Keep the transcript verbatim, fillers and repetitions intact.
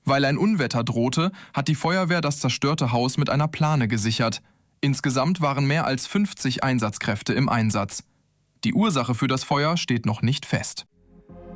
Weil ein Unwetter drohte, hat die Feuerwehr das zerstörte Haus mit einer Plane gesichert. Insgesamt waren mehr als fünfzig Einsatzkräfte im Einsatz. Die Ursache für das Feuer steht noch nicht fest.